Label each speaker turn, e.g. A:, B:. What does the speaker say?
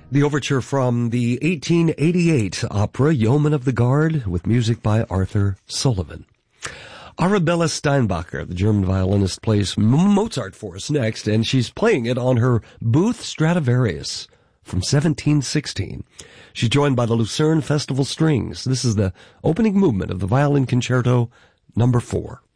A: The overture from the 1888 opera Yeoman of the Guard with music by Arthur Sullivan. Arabella Steinbacher, the German violinist, plays Mozart for us next, and she's playing it on her Booth Stradivarius from 1716. She's joined by the Lucerne Festival Strings. This is the opening movement of the Violin Concerto No. 4.